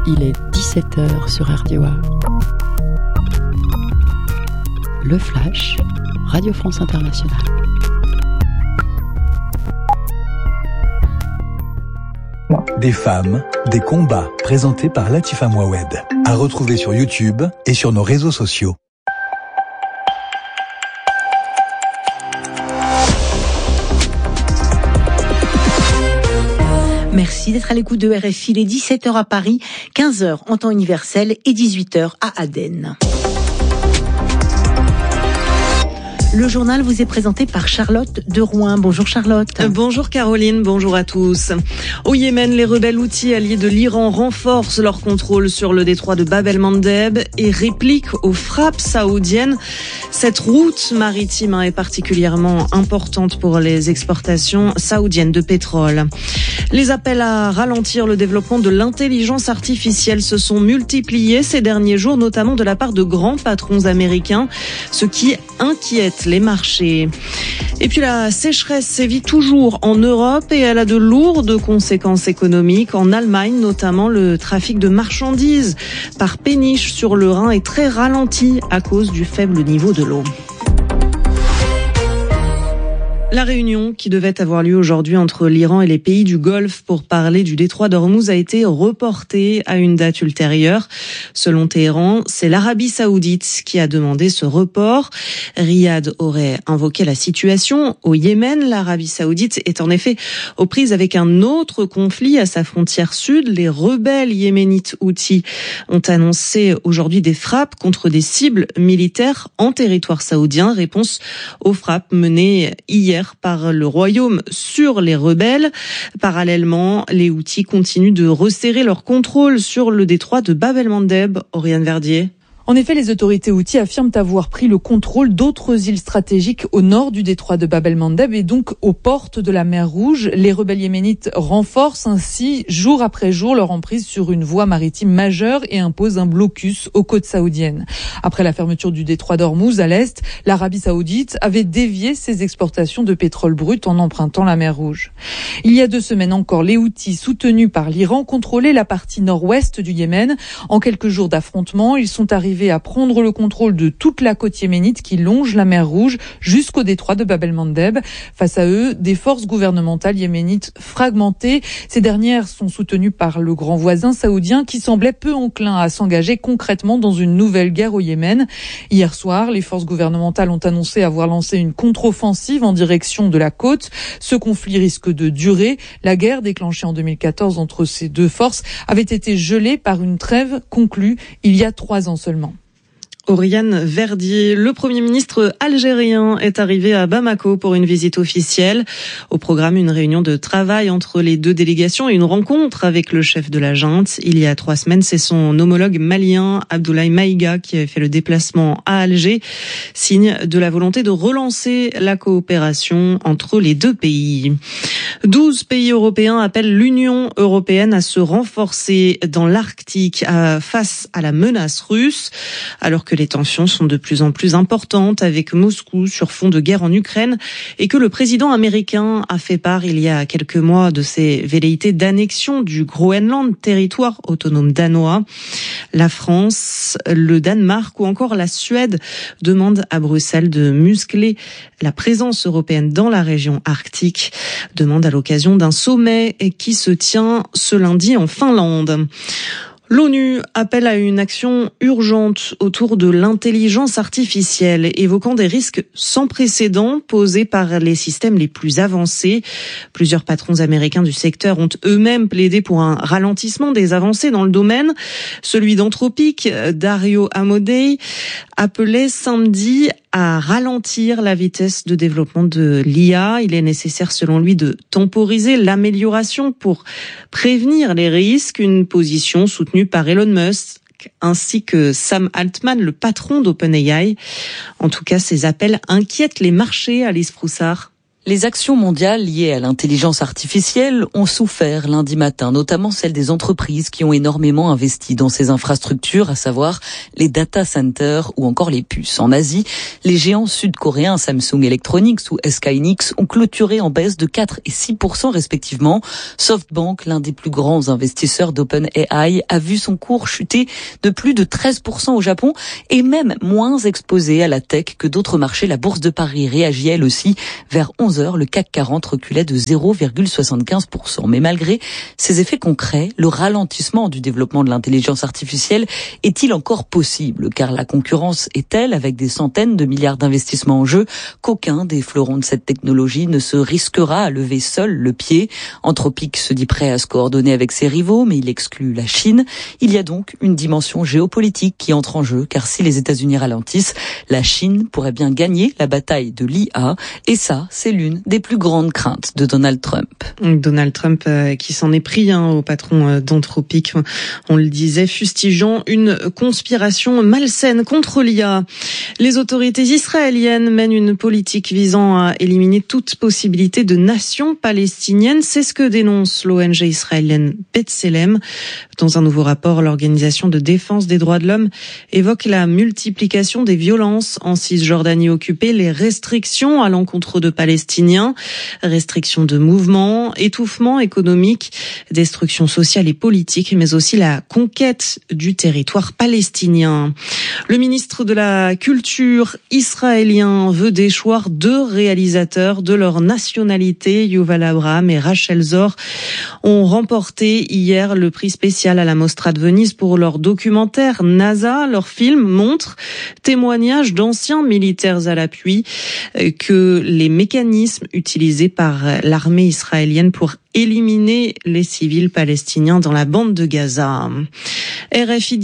Il est 17h sur RDOA. Le Flash, Radio France Internationale. Des femmes, des combats, présentés par Latifa Mouawed. À retrouver sur YouTube et sur nos réseaux sociaux. Merci d'être à l'écoute de RFI, il est 17h à Paris, 15h en temps universel et 18h à Aden. Le journal vous est présenté par Charlotte de Rouen. Bonjour Charlotte. Bonjour Caroline, bonjour à tous. Au Yémen, les rebelles houthis alliés de l'Iran renforcent leur contrôle sur le détroit de Bab el-Mandeb et répliquent aux frappes saoudiennes. Cette route maritime est particulièrement importante pour les exportations saoudiennes de pétrole. Les appels à ralentir le développement de l'intelligence artificielle se sont multipliés ces derniers jours, notamment de la part de grands patrons américains, ce qui inquiète les marchés. Et puis la sécheresse sévit toujours en Europe et elle a de lourdes conséquences économiques. En Allemagne, notamment, le trafic de marchandises par péniche sur le Rhin est très ralenti à cause du faible niveau de l'eau. La réunion qui devait avoir lieu aujourd'hui entre l'Iran et les pays du Golfe pour parler du détroit d'Ormuz a été reportée à une date ultérieure. Selon Téhéran, c'est l'Arabie Saoudite qui a demandé ce report. Riyad aurait invoqué la situation au Yémen. L'Arabie Saoudite est en effet aux prises avec un autre conflit à sa frontière sud. Les rebelles yéménites houthis ont annoncé aujourd'hui des frappes contre des cibles militaires en territoire saoudien. Réponse aux frappes menées hier par le Royaume sur les rebelles. Parallèlement, les Houthis continuent de resserrer leur contrôle sur le détroit de Bab el-Mandeb. Oriane Verdier. En effet, les autorités houthis affirment avoir pris le contrôle d'autres îles stratégiques au nord du détroit de Bab el-Mandeb et donc aux portes de la mer Rouge. Les rebelles yéménites renforcent ainsi jour après jour leur emprise sur une voie maritime majeure et imposent un blocus aux côtes saoudiennes. Après la fermeture du détroit d'Ormuz à l'est, l'Arabie saoudite avait dévié ses exportations de pétrole brut en empruntant la mer Rouge. Il y a 2 semaines encore, les Houthis, soutenus par l'Iran, contrôlaient la partie nord-ouest du Yémen. En quelques jours d'affrontement, ils sont arrivés à prendre le contrôle de toute la côte yéménite qui longe la mer Rouge jusqu'au détroit de Bab el-Mandeb. Face à eux, des forces gouvernementales yéménites fragmentées. Ces dernières sont soutenues par le grand voisin saoudien qui semblait peu enclin à s'engager concrètement dans une nouvelle guerre au Yémen. Hier soir, les forces gouvernementales ont annoncé avoir lancé une contre-offensive en direction de la côte. Ce conflit risque de durer. La guerre déclenchée en 2014 entre ces deux forces avait été gelée par une trêve conclue il y a 3 ans seulement. Oriane Verdier, le Premier ministre algérien est arrivé à Bamako pour une visite officielle. Au programme, une réunion de travail entre les 2 délégations et une rencontre avec le chef de la junte. Il y a 3 semaines, c'est son homologue malien, Abdoulaye Maïga, qui avait fait le déplacement à Alger, signe de la volonté de relancer la coopération entre les 2 pays. 12 pays européens appellent l'Union européenne à se renforcer dans l'Arctique face à la menace russe, alors que les tensions sont de plus en plus importantes avec Moscou sur fond de guerre en Ukraine et que le président américain a fait part il y a quelques mois de ses velléités d'annexion du Groenland, territoire autonome danois. La France, le Danemark ou encore la Suède demandent à Bruxelles de muscler la présence européenne dans la région arctique, demande à l'occasion d'un sommet qui se tient ce lundi en Finlande. L'ONU appelle à une action urgente autour de l'intelligence artificielle, évoquant des risques sans précédent posés par les systèmes les plus avancés. Plusieurs patrons américains du secteur ont eux-mêmes plaidé pour un ralentissement des avancées dans le domaine. Celui d'Anthropic, Dario Amodei, appelait samedi à ralentir la vitesse de développement de l'IA. Il est nécessaire, selon lui, de temporiser l'amélioration pour prévenir les risques, une position soutenue par Elon Musk ainsi que Sam Altman, le patron d'OpenAI. En tout cas, ces appels inquiètent les marchés, Alice Broussard. Les actions mondiales liées à l'intelligence artificielle ont souffert lundi matin, notamment celles des entreprises qui ont énormément investi dans ces infrastructures, à savoir les data centers ou encore les puces. En Asie, les géants sud-coréens Samsung Electronics ou SK Hynix ont clôturé en baisse de 4 et 6% respectivement. SoftBank, l'un des plus grands investisseurs d'OpenAI, a vu son cours chuter de plus de 13% au Japon et même moins exposé à la tech que d'autres marchés. La bourse de Paris réagit elle aussi vers 11h. Le CAC 40 reculait de 0,75%. Mais malgré ces effets concrets, le ralentissement du développement de l'intelligence artificielle est-il encore possible? Car la concurrence est telle, avec des centaines de milliards d'investissements en jeu, qu'aucun des fleurons de cette technologie ne se risquera à lever seul le pied. Anthropic se dit prêt à se coordonner avec ses rivaux, mais il exclut la Chine. Il y a donc une dimension géopolitique qui entre en jeu, car si les États-Unis ralentissent, la Chine pourrait bien gagner la bataille de l'IA. Et ça, c'est l'une des plus grandes craintes de Donald Trump. Donald Trump qui s'en est pris au patron d'Anthropic, on le disait, fustigeant une conspiration malsaine contre l'IA. Les autorités israéliennes mènent une politique visant à éliminer toute possibilité de nation palestinienne. C'est ce que dénonce l'ONG israélienne B'Tselem. Dans un nouveau rapport, l'organisation de défense des droits de l'homme évoque la multiplication des violences en Cisjordanie occupée, les restrictions à l'encontre de Palestiniens, restrictions de mouvements, étouffement économique, destruction sociale et politique, mais aussi la conquête du territoire palestinien. Le ministre de la Culture israélien veut déchoir 2 réalisateurs de leur nationalité. Yuval Abraham et Rachel Zor ont remporté hier le prix spécial à la Mostra de Venise pour leur documentaire NASA. Leur film montre témoignages d'anciens militaires à l'appui que les mécanismes utilisés par l'armée israélienne pour éliminer les civils palestiniens dans la bande de Gaza. RFI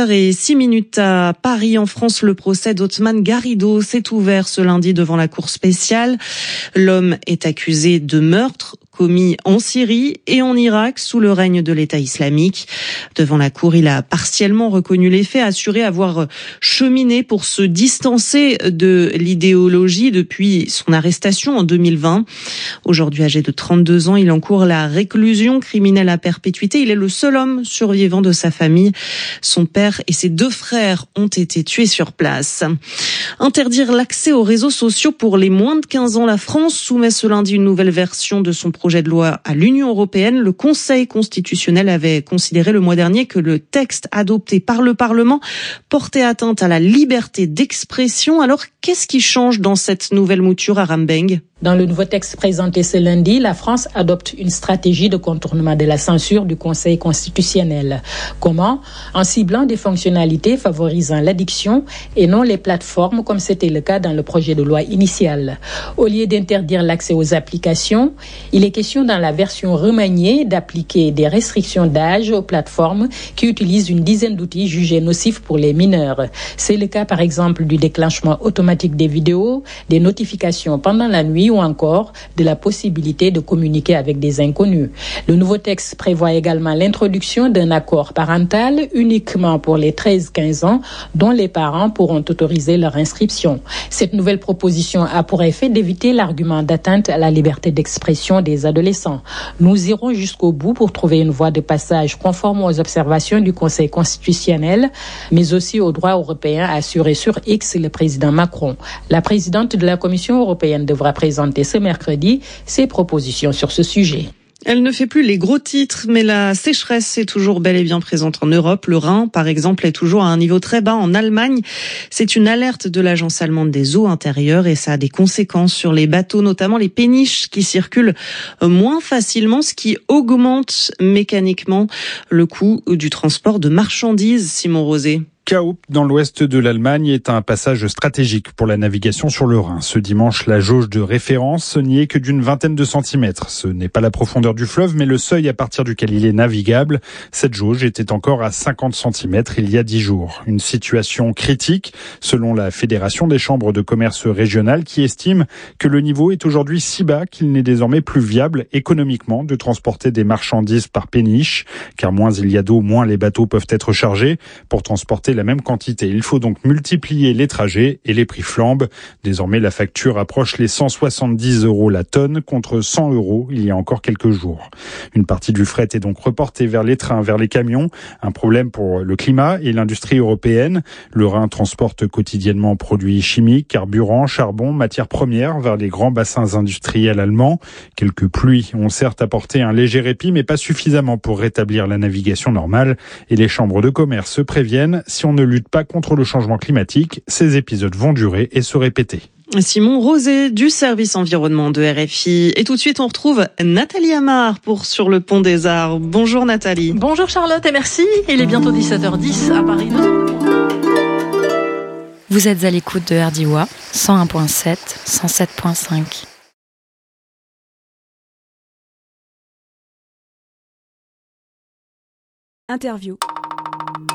17h06 à Paris, en France. Le procès d'Othman Garrido s'est ouvert ce lundi devant la cour spéciale. L'homme est accusé de meurtre commis en Syrie et en Irak sous le règne de l'État islamique. Devant la cour, il a partiellement reconnu les faits, assuré avoir cheminé pour se distancer de l'idéologie depuis son arrestation en 2020. Aujourd'hui âgé de 32 ans, il encourt la réclusion criminelle à perpétuité. Il est le seul homme survivant de sa famille. Son père et ses 2 frères ont été tués sur place. Interdire l'accès aux réseaux sociaux pour les moins de 15 ans. La France soumet ce lundi une nouvelle version de son projet de loi à l'Union européenne. Le Conseil constitutionnel avait considéré le mois dernier que le texte adopté par le Parlement portait atteinte à la liberté d'expression. Alors, qu'est-ce qui change dans cette nouvelle mouture à Rambeng ? Dans le nouveau texte présenté ce lundi, la France adopte une stratégie de contournement de la censure du Conseil constitutionnel. Comment ? En ciblant des fonctionnalités favorisant l'addiction et non les plateformes comme c'était le cas dans le projet de loi initial. Au lieu d'interdire l'accès aux applications, il est question dans la version remaniée d'appliquer des restrictions d'âge aux plateformes qui utilisent une dizaine d'outils jugés nocifs pour les mineurs. C'est le cas par exemple du déclenchement automatique des vidéos, des notifications pendant la nuit ou encore de la possibilité de communiquer avec des inconnus. Le nouveau texte prévoit également l'introduction d'un accord parental uniquement pour les 13-15 ans dont les parents pourront autoriser leur inscription. Cette nouvelle proposition a pour effet d'éviter l'argument d'atteinte à la liberté d'expression des adolescents. Nous irons jusqu'au bout pour trouver une voie de passage conforme aux observations du Conseil constitutionnel, mais aussi au droit européen, a assuré sur X le président Macron. La présidente de la Commission européenne devra présenter ce mercredi ses propositions sur ce sujet. Elle ne fait plus les gros titres, mais la sécheresse est toujours bel et bien présente en Europe. Le Rhin, par exemple, est toujours à un niveau très bas en Allemagne. C'est une alerte de l'Agence allemande des eaux intérieures et ça a des conséquences sur les bateaux, notamment les péniches qui circulent moins facilement, ce qui augmente mécaniquement le coût du transport de marchandises. Simon Rosé. Kaup, dans l'ouest de l'Allemagne, est un passage stratégique pour la navigation sur le Rhin. Ce dimanche, la jauge de référence n'y est que d'une vingtaine de centimètres. Ce n'est pas la profondeur du fleuve, mais le seuil à partir duquel il est navigable. Cette jauge était encore à 50 centimètres il y a 10 jours. Une situation critique, selon la Fédération des chambres de commerce régionales, qui estime que le niveau est aujourd'hui si bas qu'il n'est désormais plus viable économiquement de transporter des marchandises par péniche. Car moins il y a d'eau, moins les bateaux peuvent être chargés. Pour transporter la la même quantité. Il faut donc multiplier les trajets et les prix flambent. Désormais, la facture approche les 170 € la tonne contre 100 € il y a encore quelques jours. Une partie du fret est donc reportée vers les trains, vers les camions. Un problème pour le climat et l'industrie européenne. Le Rhin transporte quotidiennement produits chimiques, carburants, charbon, matières premières vers les grands bassins industriels allemands. Quelques pluies ont certes apporté un léger répit, mais pas suffisamment pour rétablir la navigation normale. Et les chambres de commerce se préviennent, si on ne lutte pas contre le changement climatique, ces épisodes vont durer et se répéter. Simon Rosé du service environnement de RFI. Et tout de suite, on retrouve Nathalie Amar pour Sur le pont des Arts. Bonjour Nathalie. Bonjour Charlotte et merci. Il est bientôt 17h10 à Paris. Vous êtes à l'écoute de RDIWA 101.7, 107.5. Interview.